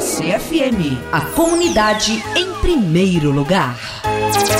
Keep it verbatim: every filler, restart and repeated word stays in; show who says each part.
Speaker 1: C F M, a comunidade em primeiro lugar.